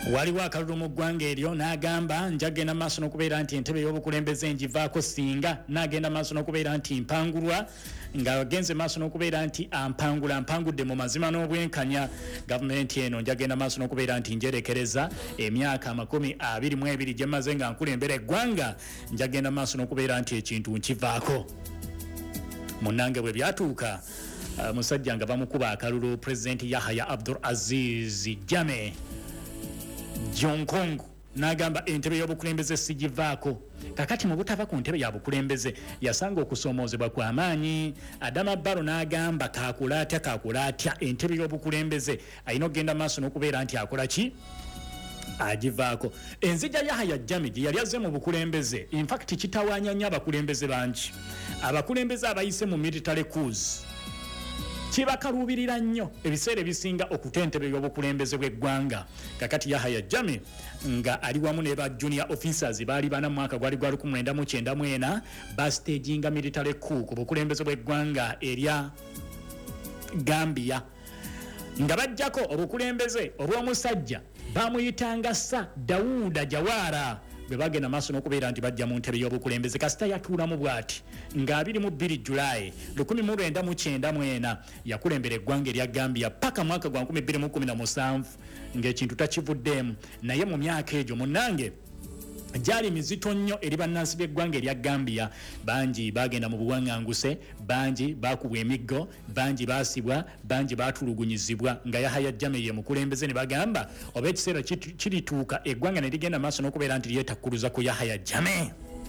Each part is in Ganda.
waliwo akalulu mu ggwanga eryo n'agamba njagenda maaso n'okubeera nti entebe y'obukulembeze ngivaako singa n'agenda maaso n'okubeera nti mpangulwa ng'agenze maaso n'okubeera nti mpangudde mu mazima n'obwenkanya gavumenti eno njagenda maaso n'okubeera nti njerekereza emyaka 22 gye maze nga nkulembera eggwanga njagenda maaso n'okubeera nti ekintu nkivaako. Munnange bwe byatuuka musajja nga bamukuba akalulu Pulezidenti Yahya Abdul Aziz Jammeh Jonkong n'agamba entebe y'obukulembeze sigivaako. Kakati mu butava ku ntebe ya bukulembeze yasanga okusoomoozebwa kw'amaanyi. Adama Barrow n'agamba kaakulaatya entebe y'obukulembeze ayina okugenda maaso n'okubeera nti akola ki agivaako. Enzija Yahya Jammeh gye yali azze mu bukulembeze in fact kitawaanya nnyo abakulembeze bangi. Abakulembeze abayise mu military coups kibakaluubirira nnyo ebiseera ebisinga okuta entebe y'obukulembeze bw'eggwanga. Kakati Yahya Jammeh nga ali wamu ne ba junior officers baali bana mu mwaka gwali 1994 bastaginga military coup ku bukulembeze bw'eggwanga erya Gambia nga bajjako obukulembeze olw'omusajja bamuyitanga Sir Dawuda Jawara bwe bagenda maaso n'okubeera nti bajja mu ntebe y'obukulembeze. Kasita yatuulamu bw'ati nga 22 Julayi 1994 yakulembera eggwanga erya Gambia paka mwaka gwa 2017 ng'ekintu takivuddeemu. Naye mu myaka egyo munnange gyali mizito nnyo eri bannansi b'eggwanga erya Gambia. Bangi bagenda mu buwaŋŋanguse, bangi bakubwa emiggo, bangi basibwa, bangi batulugunyizibwa nga Yahya Jammeh ye mukulembeze ne bagamba oba ekiseera kirituuka eggwanga ne ligenda maaso n'okubeera nti lyetakkuluza ku Yahya Jammeh.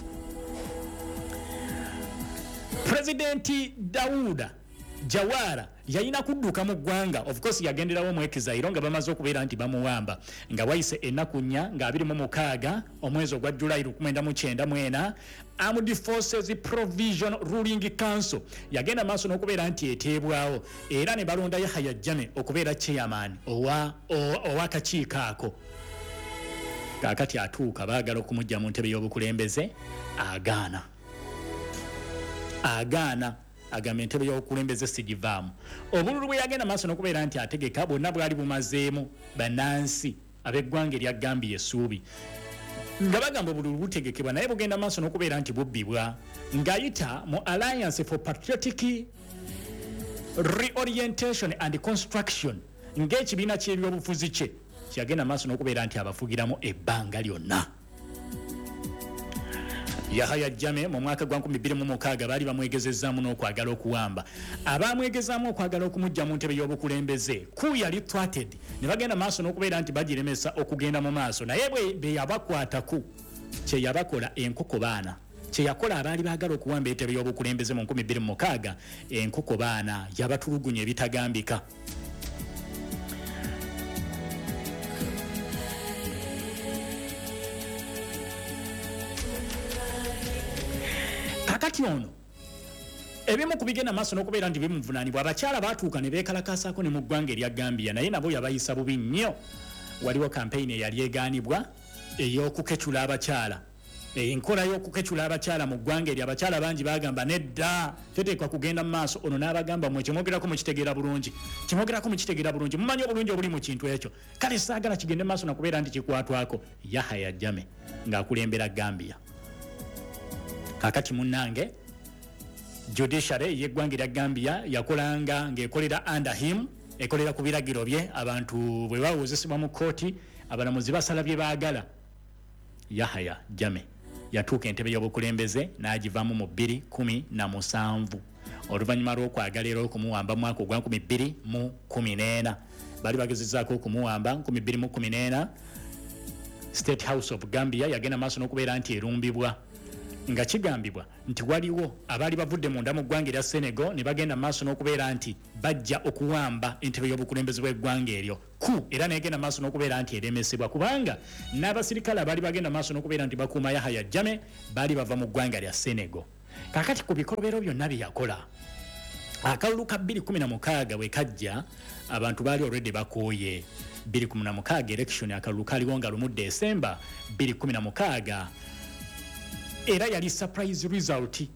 Pulezidenti Dawuda Jawara yayina kudduka mu ggwanga, of course yagenderawo omwekizairo nga bamaze okubeera nti bamuwamba nga wayise ennaku nnya nga 26 omwezi ogwa Julayi 1994 Armed Forces Provision Ruling Council yagenda maaso n'okubeera nti eteebwawo era ne balonda Yahya Jammeh okubeera chairman ow'akakiiko ako. Kaakati atuuka baagala okumujja mu ntebe y'obukulembeze agaana agamba entebe y'obukulembeze sigivaamu. Obululu bwe yagenda maaso n'okubeera nti ategeka bwonna bwali bumazeemu bannansi ab'eggwanga erya Gambia essuubi nga bagamba obululu butegekebwa naye bugenda maaso n'okubeera nti bubbibwa ng'ayita mu Alliance for Patriotic Reorientation and Construction ng'ekibiina ky'ebyobufuzi kye kyagenda maaso n'okubeera nti abafugiramu ebbanga lyonna. Yahya Jammeh mu mwaka gwa 2006 baali bamwegezezaamu n'okwagala okuwamba. Abaamwegezaamu okwagala okumujja mu ntebe y'obukulembeze ku yali thwarted ne bagenda maaso n'okubeera nti bagiremesa okugenda mu maaso naye bwe yabakwataku kye yabakola enkoko baana kye yakola abaali baagala okuwamba entebe y'obukulembeze mu 2006 enkoko baana yabatulugunya ebitagambika. Kakati ono ebimu kubigenda maaso n'okubeera nti bimuvunaanibwa abakyala baatuuka ne beekalakaasako ne mu ggwanga erya Gambia naye nabo yabayisa bubi nnyo. Waliwo kampeyini eyali egaanibwa ey'okukecula abakyala. Enkola y'okukecula abakyala mu ggwanga eryo abakyala bangi bagamba nedda teteekwa kugenda mu maaso. Ono n'abagamba mwe kimwogerako mukitegeera bulungi mumanyi obulungi obuli mu kintu ekyo kale saagala kigende maaso nakubeera nti kikwatwako. Yahya Jammeh ng'akulembera Gambia. Kakati munnange judiciary y'eggwanga erya Gambia yakolanga ng'ekolera under him ekolera ku biragiro bye abantu bwe bawozesebwa mu kooti abalamuzi basala bye baagala. Yahya Jammeh yatuuka entebe y'obukulembeze n'agivaamu mu 2017 oluvannyuma lw'okwagala era okumuwamba mu mwaka ogwa 2014 baali bagezezzaako okumuwamba 2014 State House of Gambia yagenda maaso n'okubeera nti erumbibwa nga kigambibwa nti waliwo abaali bavudde munda mu ggwanga erya Senegal ne bagenda maaso n'okubeera nti bajja okuwamba entebe y'obukulembeze bw'eggwanga eryo era negenda maaso n'okubeera nti eremesebwa kubanga n'abasirikale abaali bagenda maaso n'okubeera nti bakuuma Yahya Jammeh baali bava mu ggwanga lya Senegal. Kakati ku bikolobero byonna bye yakola akalulu ka 2016 bwe kajja abantu baali already bakooye 2016 election akalulu kaliwo nga lumu December 2016 era yali surprise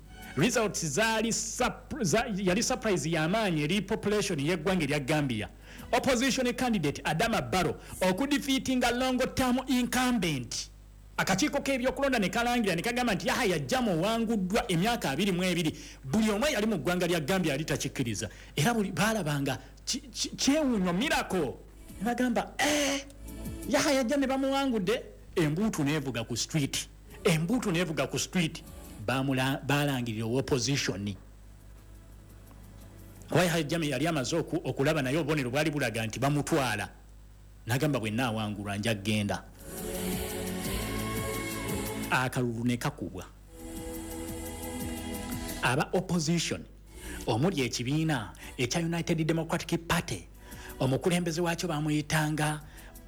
results yali surprise y'amaanyi eri population y'eggwanga erya Gambia opposition candidate Adama Barrow okudefeatinga long term incumbent akakiiko k'ebyokulonda ne kalangira ne kagamba nti Yahya Jammeh wanguddwa emyaka 22 buli omwe yali mu ggwanga lya Gambia yali takikkiriza era buli balabanga kyewuunyo miracle bagamba Yahya Jammeh bamuwangudde embuutu neevuga ku street balangirira opposition kwa Yahya Jammeh yali amaze okulaba naye obubonero bwali bulaga nti bamutwala nagamba bwe naawangulwa nja genda akalulu ne kakubwa aba opposition omuli ekibiina ekya United Democratic Party omukulembeze wakyo bamuyitanga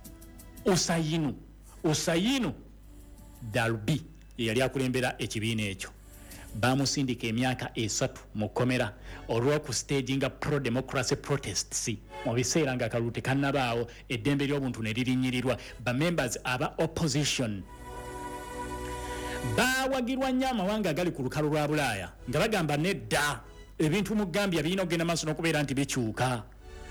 Usayinu Darbi yali akulembera ekibiina ekyo bamusindika emyaka 3 mu komera olw'okustaginga pro-democracy protests mu biseera nga akalulu tekannabaawo eddembe ly'obuntu ne lirinyirirwa bamembers aba opposition bawagirwa nnyo amawanga agali ku lukalu lwa Bulaaya nga bagamba nedda ebintu mu Gambia birina okugenda maaso n'okubeera nti bikyuka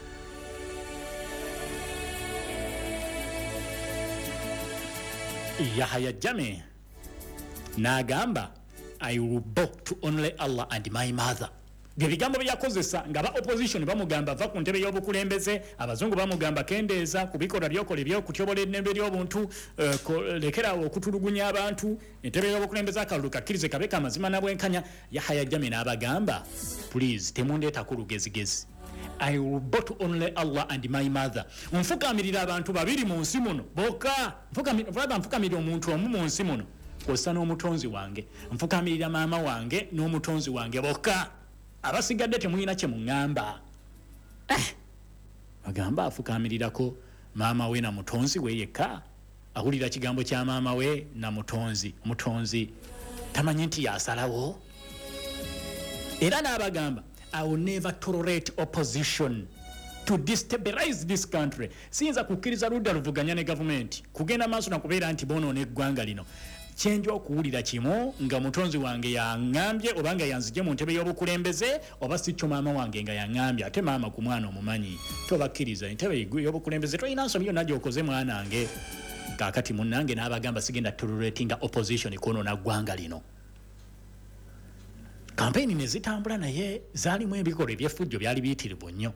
Yahya Jammeh n'agamba I will bow to only Allah and my mother. Bigambo byakozesa nga ba opposition bamugamba va ku ntebe y'obukulembeze abazungu bamugamba kendeeza kubikola byokola byokutyobola eddembe ly'obuntu lekera okutulugunya abantu entebe y'obukulembeze akalulu kakkirize kabeka amazima nabwenkanya Yahya Jammeh n'abagamba please temundeeta ku lugezigezi I will bow to only Allah and my mother. Nfukamirira abantu babiri mu nsi muno bokka nfukamirira omuntu omu mu nsi muno kosa n'omutonzi wange nfukamirira maama wange n'omutonzi wange bokka abasigadde temulina kye muŋŋamba bagamba afukamirirako maama we na mutonzi we yekka awulira kigambo kya maama we na mutonzi tamanyi nti yasalawo era n'abagamba I will never tolerate opposition to destabilize this country. Sinza kukkiriza ludda luvuganya ne government kugenda maaso na kubeera nti bonoona eggwanga lino kyenjo okuwulira kimu nga mutonzi wange yaŋŋambye oba nga yanzije mu ntebe y'obukulembeze oba si kyo maama wange nga yaŋŋambye ate maama ku mwana omumanyi tobakkiriza entebe y'obukulembeze tolina nsobi yonna gy'okoze mwanange kaakati munnange n'abagamba sigenda toleratinga opposition kwonoona ggwanga lino. Kampeni ne zitambula naye zaalimu ebikolwa eby'effujjo byali biyitirivu nnyo.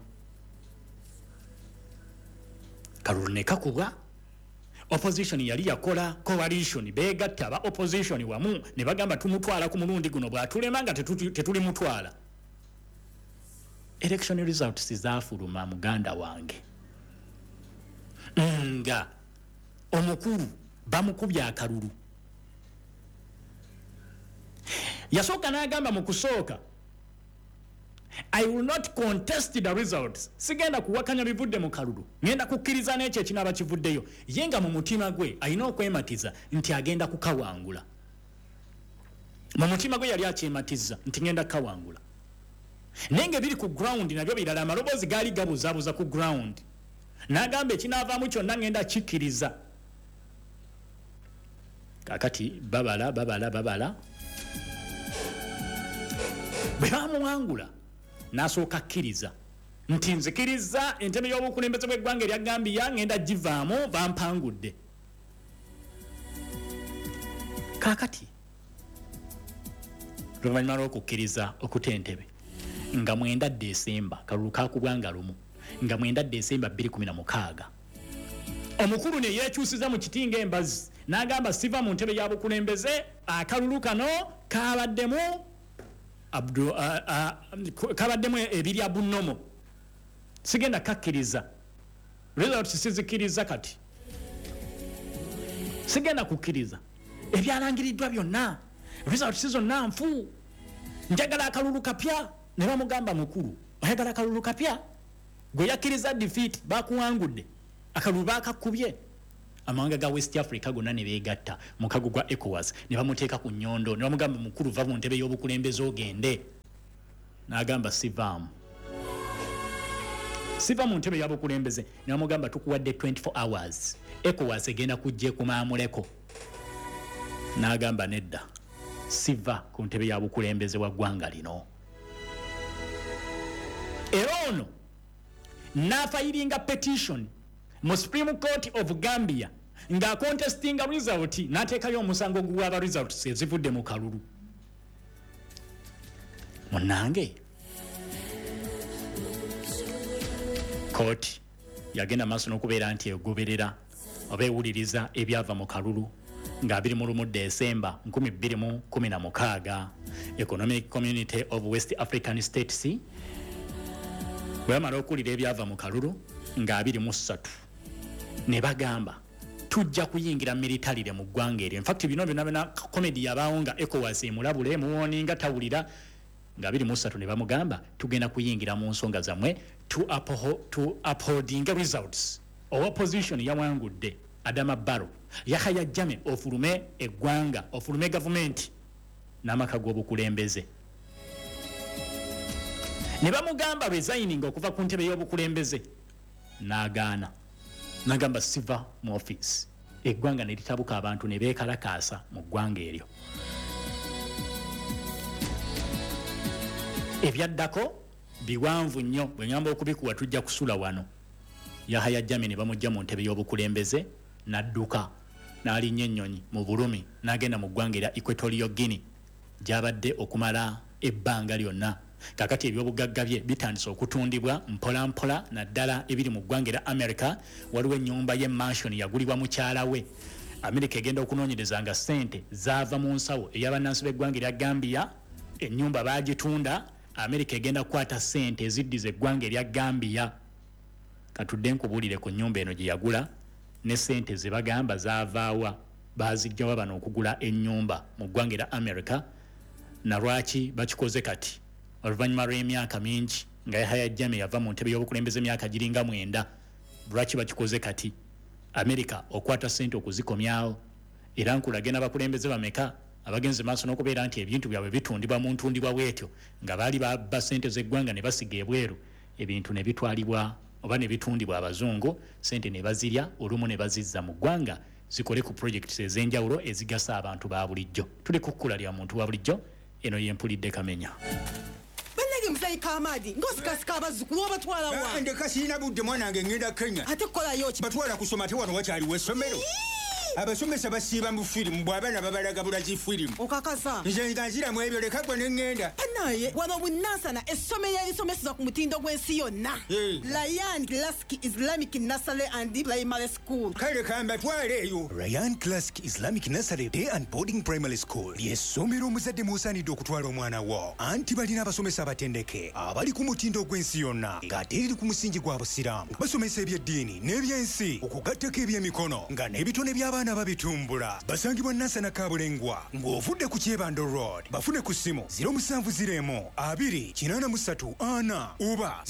Kalulu ne kakubwa opposition yali yakola coalition beegatta aba opposition wamu ne bagamba tumutwala ku mulundi guno bw'atulema nga tetuli mutwala. Election results zaafuluma muganda wange nga omukulu bamukubya akalulu yasooka n'agamba mu kusooka I will not contest the results. Sigenda kuwakanya bivudde mu kalulu. Ngenda kukkiriza n'ekyo ekinaaba kivuddeyo. Yenga mu mutima gwe alina okwematiza nti agenda kukawangula. Mu mutima gwe yali akyematiza nti ngenda kukawangula. Nenge biri ku ground nabyo birala amaloboozi gaali gabuzaabuza ku ground. N'agamba ekinaavaamu kyonna ngenda kikkiriza. Kaakati babala. Bwe bamuwangula n'asooka kkiriza nti nzikiriza entebe y'obukulembeze bw'eggwanga erya Gambia ngenda givaamu bampangudde. Kaakati luvannyuma lw'okukkiriza okuta entebe nga 9 Desemba kalulu kaakubwanga lumu nga 9 Desemba 2016 omukulu ne yeekyusiza mu kitinga embazi n'agamba siva mu ntebe ya bukulembeze akalulu kano kabaddemu kabaddemu ebirya bunnomo sigenda kakkiriza results sizikiriza kati sigenda kukkiriza ebyalangiriddwa byonna results zonna nfu njagala akalulu kapya ne bamugamba mukulu oyagala akalulu kapya gwe yakkiriza defeat bakuwangudde akalulu bakakubye. Amawanga ga West Africa gonna ne beegatta mu kago gwa ECOWAS ne bamuteeka ku nnyondo ne bamugamba mukulu va mu ntebe y'obukulembeze ogende n'agamba siva mu ntebe y'obukulembeze ne bamugamba tukuwadde 24 hours ECOWAS egenda kujja kumaamuleko n'agamba nedda siva ku ntebe y'obukulembeze wa ggwanga lino. Era ono n'afayiringa petition mu Supreme Court of Gambia nga contestinga result n'ateekayo omusango gw'aba results ezivudde mu kalulu. Munnange court yagenda maaso n'okubeera nti egoberera oba ewuliriza ebyava mu kalulu nga 21 December 2016 Economic Community of West African States bwamala okuwulira ebyava mu kalulu nga 23 ne bagamba tujja kuyingira militarire mu ggwanga eryo. In fact bino byonna comedy yabaawo nga ECOWAS emulabule muwoninga tawulira nga 23 ne bamugamba tugenda kuyingira mu nsonga zammwe to upholding results. Opposition yawangudde Adama Barrow Yahya Jammeh ofulume eggwanga ofulume government n'amaka g'obukulembeze ne bamugamba resigning okuva ku ntebe y'obukulembeze n'agaana n'agamba siva mu office eggwanga ne litabuka abantu ne beekalakaasa mu ggwanga eryo. Ebyaddako biwanvu nnyo bwe ngamba okubikuwa tujja kusula wano. Yahya Jammeh ne bamujja mu ntebe y'obukulembeze n'adduka n'alinnya ennyonyi mu bulumi n'agenda mu ggwanga erya Equatorial Guinea gy'abadde okumala ebbanga lyonna. Kakati ebyobugagga bye bitandise okutundibwa mpola mpola naddala ebiri mu ggwanga erya America. Waliwo ennyumba ye mansion yagulibwa mukyala we. America egenda okunoonyereza nga ssente zaava mu nsawo ey'abannansi b'eggwanga erya Gambia. Ennyumba baagitunda America egenda kukwata ssente eziddiza eggwanga erya Gambia. Katudde nkubuulire ku nnyumba eno gye yagula ne ssente ze bagamba zaavaawa baazijjawa bano okugula ennyumba mu ggwanga erya America. Na lwaki bakikoze kati oluvannyuma lw'emyaka mingi nga Yahya Jammeh yava mu ntebe y'obukulembeze emyaka giringa 9 lwaki bakikoze kati America okwata ssente okuzikomyawo era nkulage n'abakulembeze bameka abagenze maaso n'okubeera nti ebintu byabwe bitundibwa mu ntundibwa bwetyo nga baali babba ssente z'eggwanga ne basiga ebweru ebintu ne bitwalibwa oba ne bitundibwa abazungu ssente ne bazirya olumu ne bazizza mu ggwanga zikole ku projects ez'enjawulo ezigasa abantu ba bulijjo. Tuli ku kkula lya muntu wa bulijjo eno yempulidde Kamenya. Mzai Kamadi ngosikasika abazzukulu obatwala wa ndeka sirina budde mwanange ngenda Kenya ate kolayo ki batwala kusoma te wano wakyaliwo essomero abasomesa basiiba mu firimu bw'abaana babalaga bulaki firimu okakasa nze nga nziramu ebyo leka gwe ne ngenda naye wano bunansana essomero erisomeseza ku mutindo gw'ensi yonna Ryan Classic Islamic Nursery and Primary School kale kambatwale eyo. Ryan Classic Islamic Nursery Day and Boarding Primary School ly'essomero omuzadde musaanidde okutwala omwana wo anti balina abasomesa abatendeke abali ku mutindo gw'ensi yonna ng'ate eri ku musingi gwa busiraamu basomesa ebyeddiini n'ebyensi okugattako ebyemikono nga n'ebitone by'abaana babitumbula. Basangibwa Nansana Kabulengwa ng'ovudde ku Kyebando Road. Bafune ku ssimu 0702-883-4 oba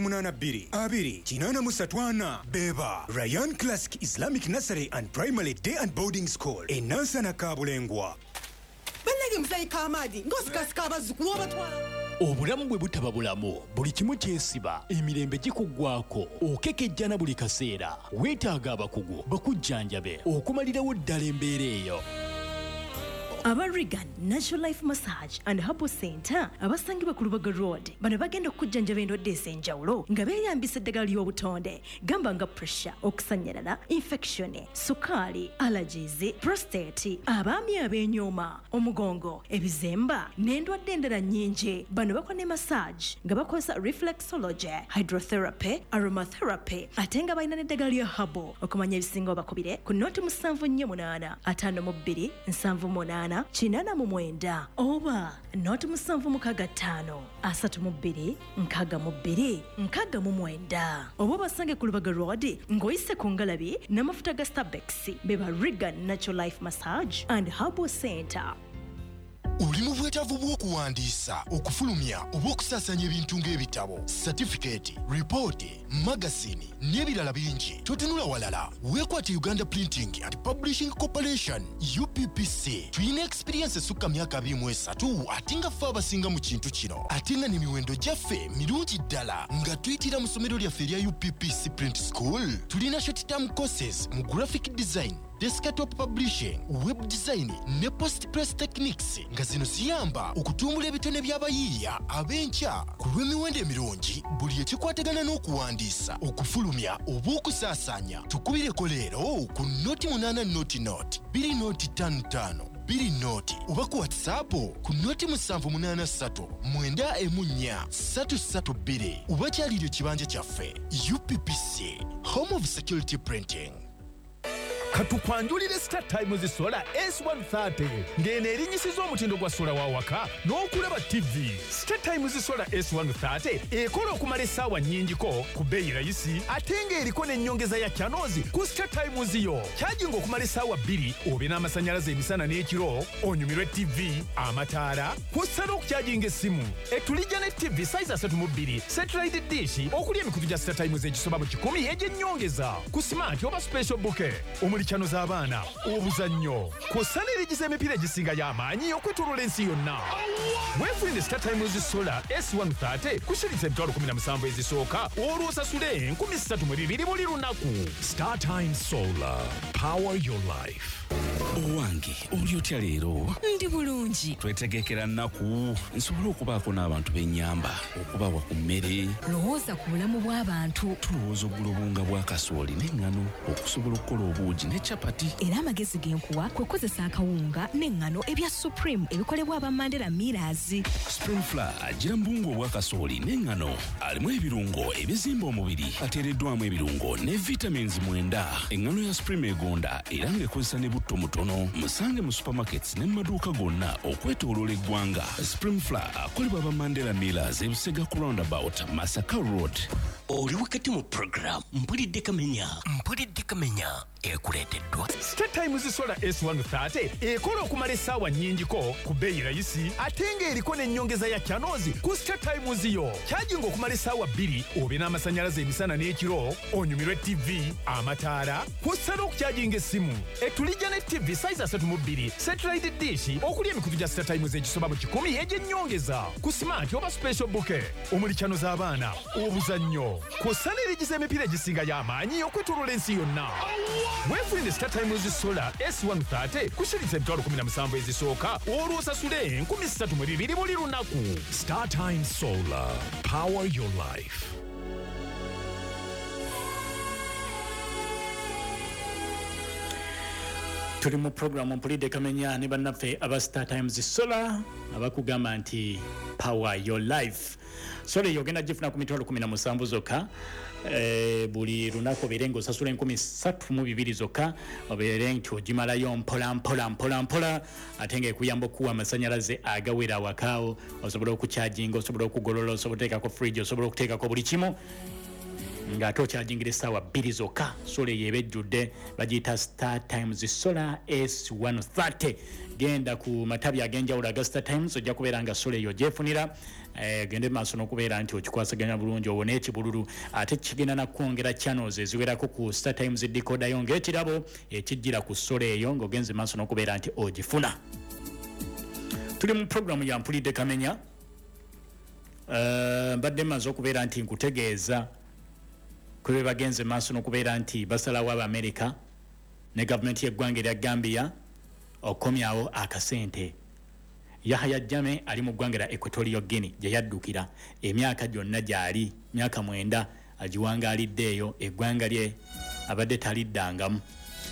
0782-2-834 beba. Ryan Classic Islamic Nursery and Primary Day and Boarding School e Nansana Kabulengwa. Bannage Mzai Kamadi ngosikasika abazzukulu obatwala. Obulamu bwe butaba bulamu buli kimu kyesiba emirembe gikuggwako okekejjana buli kaseera weetaaga abakugu bakujjanjabe okumalirawo ddala embeera eyo. Aba Regan Natural Life Massage and Herbal Center abasangibwa ku Lubaga Road bano bagenda okujjanjaba endwadde ez'enjawulo nga beeyambisa eddagala ly'obutonde gamba nga pressure, okusanyalala, infection, sukaali, allergies, prostate, abaami ab'enyooma, omugongo, ebizemba n'endwadde endala nnyingi. Bano bakola ne massage nga bakozesa reflexology, hydrotherapy, aromatherapy ate nga balina n'eddagala lya herbal okumanya ebisinga obakubire ku nnoti 748 52 78 Chinana mumwenda oba not musanvu mukaga 5 32 62 62 oba basange ku Lubaga Road ngoyise ku Ngalabi n'amafuta ga Starbex beba Regan Natural Life Massage and Herbal Center. Uli mu bwetaavu bw'okuwandiisa okufulumya oba okusaasaanya ebintu ng'ebitabo certificate ripooti magazine n'ebirala bingi totunula walala weekwate Uganda Printing and Publishing Corporation UPPC. Tulina experience esukka myaka 23 ate nga ffe abasinga mu kintu kino ate nga n'emiwendo gyaffe mirungi ddala nga tuyitira mu ssomero lyaffe erya UPPC Print School. Tulina short term courses mu graphic design desktop publishing, web design ne post press techniques nga zino ziyamba okutumbula ebitone by'abayiiya abenkya ku lw'emiwendo emirungi buli ekikwatagana n'okuwandiisa okufulumya oba okusaasanya tukubireko leero ku noti 8 noti 255 2 noti oba ku WhatsApp ku noti 783 914 oba kyaliryo kibanja kyaffe UPPC Home of Security Printing. Katukwanjulire Star Times Solar S130 ngene erinyisiza omutindo gwa sola wa waka n'okulaba TV. Star Times Solar S130 ekola okumala essaawa nnyingiko ku bbeeyi rayisi ate ng'eriko n'ennyongeza ya channels ku Star Times yo. Charging okumala essaawa 2 obe n'amasannyalaze emisana n'ekiro onyumirwe TV, amataala, kw'ossa n'okucharginga essimu. Etulijja ne TV size 32 satellite dish okuli emikutu gya Star Times egisoba mu 10 egy'ennyongeza ku smart oba special bouquet. Chano z'abaana obuzannyo kw'ossa n'erigiza emipiira egisinga y'amaanyi okwetooloola ensi yonna. Weefunire Star Times Solar S130 ku shiriza emitwalo 17 ezisooka olw'osasule 32,200 buli lunaku. Star Times Solar, power your life. Owange oli otya leero? Ndi bulungi. Twetegekera nnaku nsobole okubaako n'abantu b'ennyamba okubawa ku mmere. Lowooza ku bulamu bw'abantu. Tulowooza oggula obunga bwa kasooli n'eŋŋano okusobola okukola obuugi ne capati. Era amagezi g'enkuwa kwe kukozesa akawunga n'eŋŋano ebya Supreme ebikolebwa aba Mandela Millers. Supreme Flour agira mbungu obwa kasooli n'eŋŋano alimu ebirungo ebizimba omubiri ateereddwamu ebirungo ne vitamins 9. Eŋŋano ya Supreme egonda era ng'ekozesa ne butto mutono. Musange mu supermarkets ne maduuka gonna okwetooloola eggwanga. Supreme Flour akolebwa aba Mandela Millers ebusega ku roundabout Masaka Road. Oli wakati mu program mpulidde kamenya ekuleeteddwa Star Times Solar S130 ekola okumala essaawa nnyingiko ku bbeeyi rayisi ate ng'eriko n'ennyongeza ya channels ku Star Times yo. Charging okumala essaawa 2 obe n'amasannyalaze emisana n'ekiro onyumirwe TV, amataala, kw'ossa n'okucharginga essimu. Etulijja ne TV size 32 satellite dish okuli emikutu gya Star Times egisoba mu 10 egy'ennyongeza ku smart oba special bouquet. Omuli chano z'abaana obuzannyo kw'ossa n'erigiza emipiira egisinga y'amaanyi okwetooloola ensi yonna. Weefunire Star Times Solar S130 ku shiriza emitwalo 17 ezisooka olw'osasule 32,200 buli lunaku. Star Times Solar, power your life. Tuli mu programu mpulidde kamenya ne bannaffe aba Star Times Solar abakugamba nti power your life. Solar yogenda gifuna ku mitwalo 17 zokka. Buli lunaku obeere ng'osasula 32,000 zokka obeere nti ogimalayo mpola ate ng'ekuyamba okuwa amasannyalaze agawera awakaawo osobola okucharginga, osobola okugolola, osobola okuteekako fridge, osobola okuteekako buli kimu ng'ate okyajingira essaawa 2 zokka. Solar eyo eba ejjudde bagiyita Star Times Solar S130. Genda ku matabi ag'enjawulo aga Star Times ojja kubeera nga Solar eyo gyefunira. Gende maaso n'okubeera nti okikwasaganya bulungi owona ekibululu ate kigenda nakwongera channels eziwerako ku Star Times decoder yo ng'ekirabo ekijjira ku Solar eyo ng'ogenze maaso n'okubeera nti ogifuna. Tuli mu programu ya mpulidde kamenya. Mbadde mmaze okubeera nti nkutegeeza kwe bagenze maaso n'okubeera nti basalawo Abamerica ne gavumenti y'eggwanga erya Gambia okomyawo akasente. Yahya Jammeh ali mu ggwanga lya Equatorial Guinea gye yaddukira emyaka gyonna gyali myaka 9 agiwangaalidde eyo eggwanga lye abadde taliddangamu.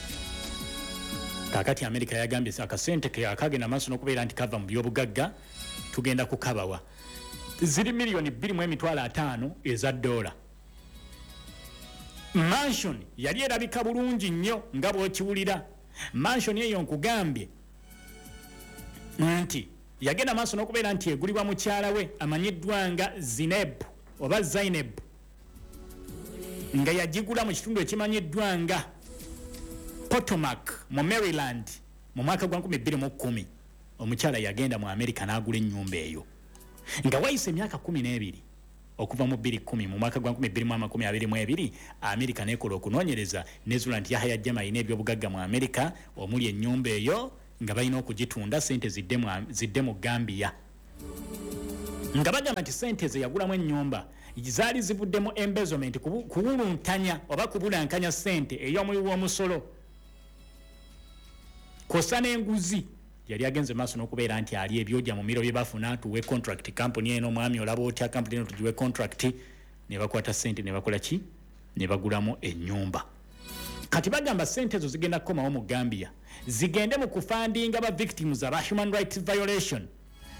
Kakati America yagambye akasente ke akagenda maaso n'okubeera nti kava mu byobugagga tugenda kukabawa ziri miliyoni 2.5 eza dola. Mansion yali erabika bulungi nnyo nga bw'okiwulira. Mansion eyo nkugambye nti yagenda maaso n'okubeera nti egulibwa mukyala we amanyiddwa nga Zineb oba Zaineb nga yagigula mu kitundu ekimanyiddwa nga Potomac mu Maryland mu mwaka gwa 2010. Omukyala yagenda mu America n'agula ennyumba eyo nga wayise emyaka 12 okuva mu 2010 mu mwaka gwa 2022 America nekola okunoonyereza nezula nti Yahya Jammeh ayina ebyobugagga mu America omuli ennyumba eyo nga balina okugitunda sente zidde mu Gambia. Nga bagamba nti sente ze yagulamu ennyumba zaali zivuddemu embezzlement kuwuluntanya oba kubulankanya sente ey'omuwi w'omusolo kosa n'enguzi yali agenze maaso n'okubeera nti ali ebyojja mu miro bye bafuna tuwe contract company eno mwami olaba otya company eno tugiwe contract ne bakwata ssente ne bakola ki ne bagulamu ennyumba kati bagamba ssente ezo zigenda kukomawo mu Gambia zigende mu kufandinga ba victims aba human rights violation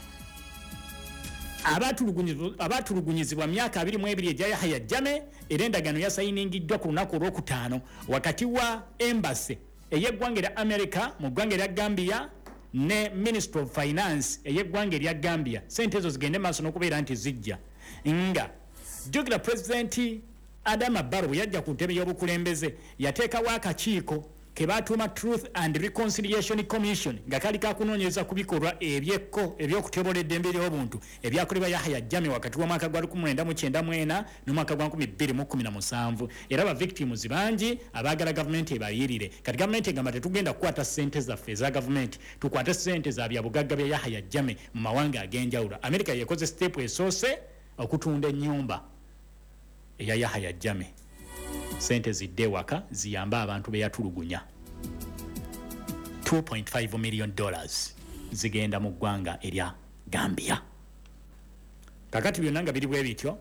abatulugunyizibwa myaka 22 ejja Yahya Jammeh era endagaano yasayiningiddwa ku lunaku olwokutaano wakati wa embassy ey'eggwanga erya America mu ggwanga erya Gambia ne Ministry of Finance ey'eggwanga erya Gambia ssente ezo zigende maaso n'okubeera nti zijja nga jjukira President Adama Barrow yajja ku ntebe y'obukulembeze yateekawo akakiiko ke baatuuma Truth and Reconciliation Commission nga kali kakunoonyereza ku bikolwa eby'okutyobola eddembe ly'obuntu ebyakolebwa Yahya Jammeh wakati w'omwaka gwa 1994 n'omwaka gwa 2017 era ba victims bangi abaagala gavumenti ebayirire kati gavumenti egamba tetugenda kukwata ssente zaffe eza gavumenti tukwate ssente za byabugagga bya Yahya Jammeh mu mawanga ag'enjawulo America yekoze step esoose okutunda ennyumba eya Yahya Jammeh sente zidde waka ziyamba abantu be yatulugunya $2.5 million zigenda mu ggwanga erya Gambia kakati byonna nga biri bwe bityo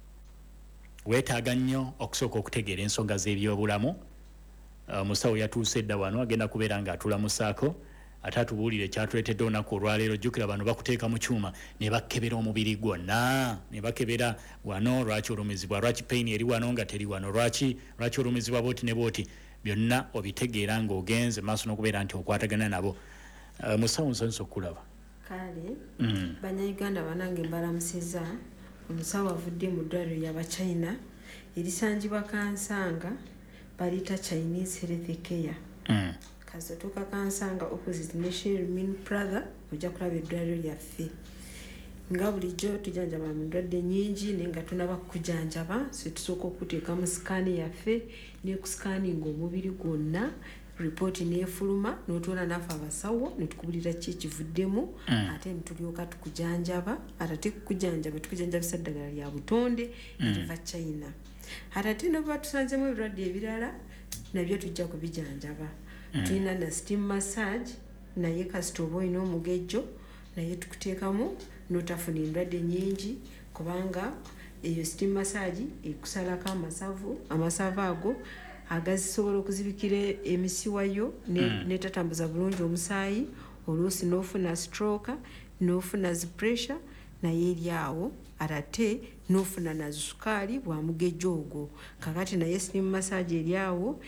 weetaaga nnyo okusooka okutegeera ensonga z'ebyobulamu omusawo yatuuse edda wano agenda kubeera ng'atulamusaako ate atubuulire kyatuleetedde olunaku olwaleero jjukira bano bakuteeka mu kyuma ne bakebera omubiri gwonna ne bakebera wano lwaki olumizibwa lwaki pain eri wano nga teri wano lwaki olumizibwa booti ne booti byonna obitegeera ng'ogenze maaso n'okubeera nti okwatagana nabo musawo nsanyusa okulaba kale bannayuganda banange mbalamusiza omusawo avudde mu ddwaliro ly'abachina erisangibwa Kansanga baliyita Chinese Health Care kazotoka Kansanga opposite National Min Plaza ojja kulaba eddwaliro lyaffe nga bulijjo tujanjaba mu ndwadde nnyingi naye nga tunaba kujanjaba so tusooka okuteeka mu sikaani yaffe ne kusikaninga omubiri gwonna ripooti neefuluma n'otwala naffe abasawo ne tukubulira ki ekivuddemu ate ne tulyoka tukujanjaba ate tukujanjabisa ddagala lya butonde eriva China ate ne bwe tusanzemu ebirwadde ebirala nabyo tujja kubijanjaba tulina na steam massage naye kasita oba olina omugejjo naye tukuteekamu n'otafuna endwadde nnyingi kubanga eyo steam massage ekusalako amasavu ago agazisobola okuzibikira emisiwayo netatambuza bulungi omusaayi oluusi n'ofuna stroke n'ofuna pressure naye eri awo ate n'ofuna na sukaali bwa mugejjo ogwo kakati naye steam massage eri awo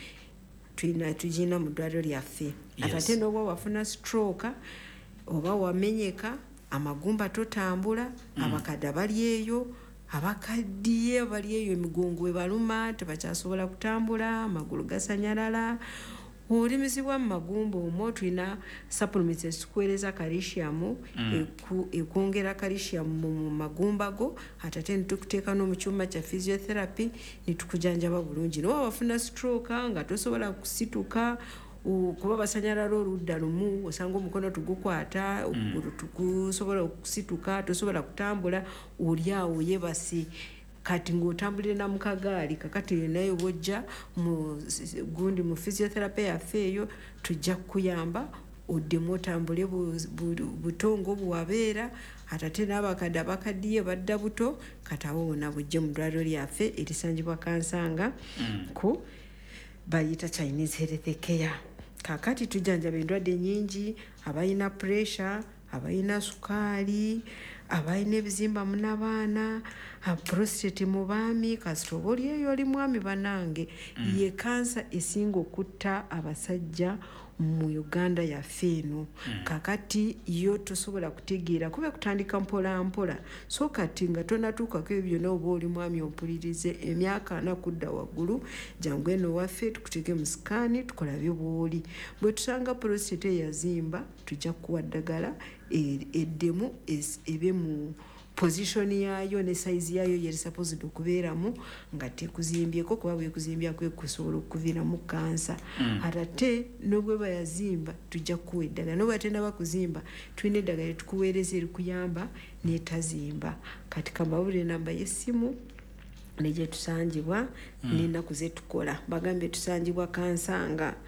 tugina mu ddwaliro lyaffe ate n'oba wafuna stroke oba wamenyeka amagumba totambula abakadde bali eyo abakaddiye bali eyo emigongo ebaluma tebakyasobola kutambula amagulu gasanyalala olimizibwa mu magumba omwo tulina supplements ezikuweereza calcium ekwongera calcium mu magumba go ate netukuteeka n'omukyuma kya physiotherapy netukujanjaba bulungi nawe wafuna stroke nga tosobola kusituka kuba basanyalala oludda lumu osanga omukono tugukwata okugulu tugusobola okusituka tosobola kutambula oli awo yebasi kati ng'otambulire na mukagaali kakati nayo bwojja gundi mu physiotherapy yaffe eyo tujja kukuyamba oddemu otambule butongo bwabeera ate n'abakadde abakaddiye badda buto kati abo bonna bujje mu ddwaliro lyaffe erisangibwa Kansanga ku bayita Chinese Health Care kakati tujanjaba endwadde nnyingi abalina pressure abalina sukaali abalina ebizimba mu n'abaana prostate mu baami kasita oba oli eyo oli mwami banange ye kansa esinga okutta abasajja mu Uganda yaffe eno kakati yo tosobola kutegeera kuba kutandika mpola mpola so kati nga tonatuukako ebyo n'oba oli mwami ompulirize emyaka 4 kudda waggulu jangu eno waffe tukutege mu sikaani tukolabe bw'oli bwe tusanga prostate yazimba tujja kuwa ddagala eddemu ebe mu position yayo ne size yayo yeri supposed okubeeramu nga tekuzimbyeko kuba bwekuzimbyako ekusobola okuviiramu kansa ate n'obwe bayazimba tujja kuwa eddagala n'obwe atenda bakuzimba tulina eddagala lyetukuweereza erikuyamba n'etazimba kati kamabulire namba y'essimu negye tusangibwa n'ennaku zetukola bagambye tusangibwa Kansanga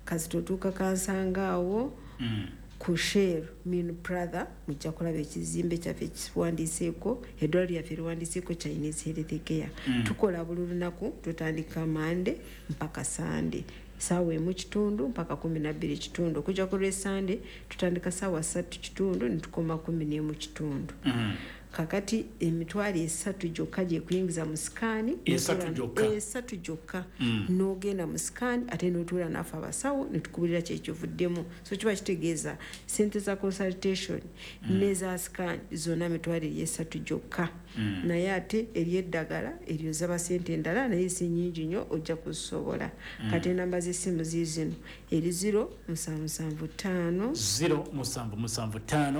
kasitotuuka kansangaawo ku Shell Min Brother mujja kulaba ekizimbe kyaffe kiwandiiseeko eddwaliro lyaffe liwandiiseeko Chinese Health Care. Tukola buli lunaku tutandika Monday mpaka Sunday saawa 1:30 mpaka 12:30. Okujja ku Lwesande tutandika saawa 3:30 ne tukoma 11:30. Kakati emitwalo 3 gyokka gye kuyingiza mu sikaani 3 gyokka n'ogenda mu sikaani ate n'otuula naffe abasawo ne tukubulira kyekivuddemu. So kiba kitegeeza sente za consultation n'eza sikaani zonna mitwalo 3 gyokka. Naye ate ery'eddagala eryoza basente endala naye si nnyingi nnyo ojja kuzisobola. Kati enamba z'essimu ziizino eri 0775 0775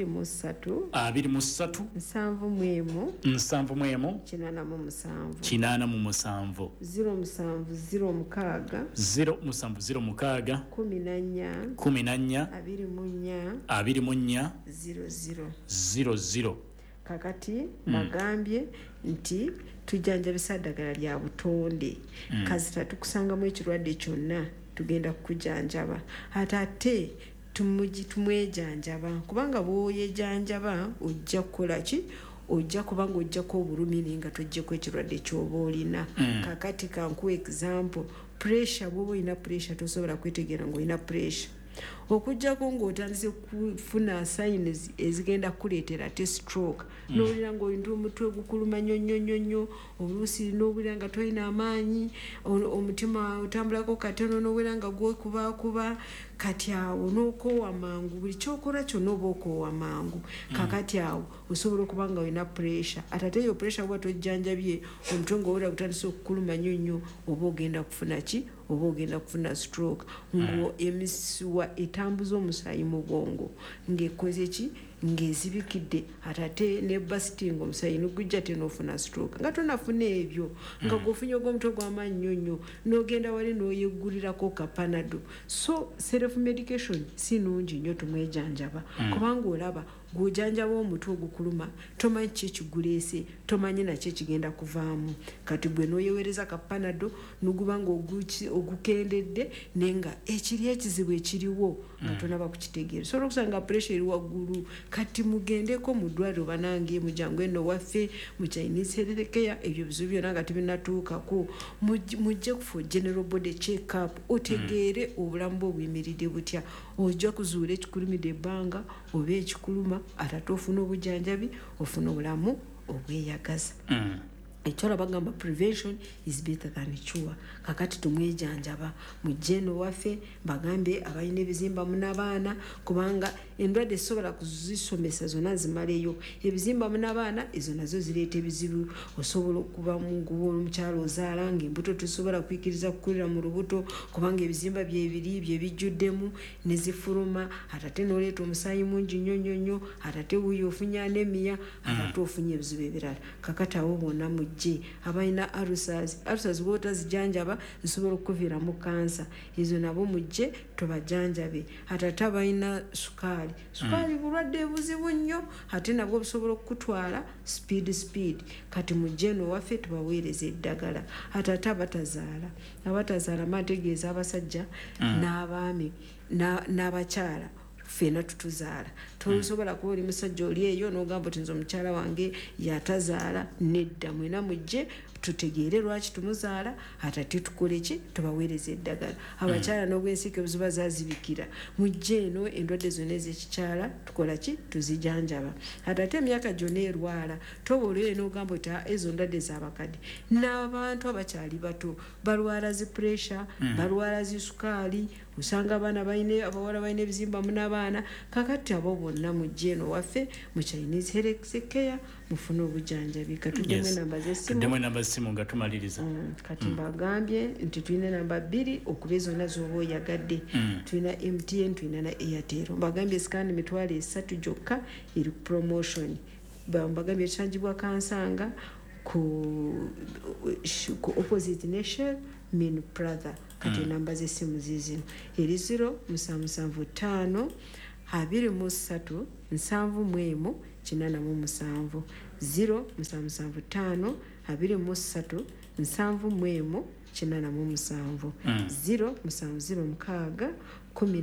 23 7 87 0706 00. Kakati bagambye nti tujjanjabisa ddagala lya butonde. Kazita tukusangamu ekirwadde kyonna tugenda kukujanjaba ate tumwejanjaba kubanga bw'oyejanjaba ojja kukola ki ojja kubanga ojjako obulumi nga tojjeko ekirwadde ky'oba olina. Kakati kankuwa example pressure bw'oba olina pressure tosobola kwetegeera ng'olina pressure okujjako ng'otandise kufuna signs ezigenda kuleetera ate stroke n'owulira ng'olina omutwe gukuluma nnyo oluusi n'owulira nga tolina amaanyi omutima otambulako katono n'owulira nga gwekubakuba kati awo n'okoowa mangu buli kyokola kyonna oba okoowa mangu. Kakati awo osobola okuba nga olina pressure ate eyo pressure bwa tojjanjabye omutwe ng'owulira gutandise okukuluma nnyo oba ogenda kufuna ki oba ogenda kufuna stroke ng'emisuwa etambuza omusaayi mu bwongo ng'ekoze ki ng'ezibikidde ate ne bursting omusaayi n'ogujja te n'ofuna stroke nga tonafuna ebyo nga gwofunye ogw'omutwe gw'amaanyi nnyo n'ogenda wali n'oyeggulirako kapanado. So self medication si nnungi nnyo tumwejanjaba kubanga olaba gw'ojanjaba omutwe ogukuluma tomanyi ki ekiguleese tomanyi nakyo ekigenda kuvaamu. Kati gwe n'oyewereza kapanado n'oguba nga ogukendedde naye nga ekiri ekizibu ekiriwo nga tonaba kukitegeera. Osobola okusanga pressure eri waggulu. Kati mugendeko mu ddwaliro banange mujangu eno waffe mu Chinese Health Care ebyo bizibu byonna nga tebinatuukako mujje kufa general body check up otegeere obulamu bwe buyimiridde butya. Ojja kuzuula ekikulumidde ebbanga oba ekikuluma ate ofuna obujjanjabi ofuna obulamu obweyagaza. Ekyola bagamba prevention is better than cure. Kakati tumwejanjaba mujje eno waffe bagambe abalina ebizimba munabaana kubanga endwadde esobola kuzisomesa zonna zimaleyo. Ebizimba munabaana ezo nazo zireeta ebizibu. Osobola okuba omukyalo ozaala ng'embuto tosobola kuyikiriza kukulira mu lubuto kubanga ebizimba byebiri bye bijjuddemu ne zifuluma ate n'oleeta omusaayi mungi nnyo ate wuyo ofunye anemia ate ofunye ebizibu ebirala. Kakati awo bonna abalina ulcers bw'otazijanjaba zisobola okuviiramu kansa. Ezo nabo mujje tubajanjabe. Ate abalina sukaali bulwadde buzibu nnyo ate nabwo busobola okutwala speed. Kati mujje eno waffe tubaweereza eddagala. Ate abatazaala mategeeza abasajja n'abaami n'abakyala ffena tutuzaala. Tosobola kuba oli musajja oli eyo n'ogamba oti nze omukyala wange yatazaala. Nedda mwena mujje tutegeere lwaki tumuzaala ate tukole ki tubaweereza eddagala. Abakyala n'obwensiike buziba zaazibikira mujje eno endwadde zonna ez'ekikyala tukola ki tuzijanjaba. Ate emyaka gyonna erwala toba olweyo n'ogamba oti ezo ndwadde z'abakadde. N'abantu abakyali bato balwala zi pressure balwala zi sukaali usanga abawala balina ebizimba munabaana. Kakati abo bonna mujje eno waffe mu Chinese Health Care mufune obujjanjabi. Katuddemu enamba z'essimu nga tumaliriza. Kati mbagambye nti tulina namba 2 okuba zonna z'oba oyagadde. Tulina MTN tulina na Airtel. Mbagambye sikaani mitwalo 3 gyokka eri promotion. Mbagambye ekisangibwa Kansanga ku opposite Nation Min Brother. Kati namba z'essimu ziizino eri 0775 23 71 87 0775 23 71 87 0 706 10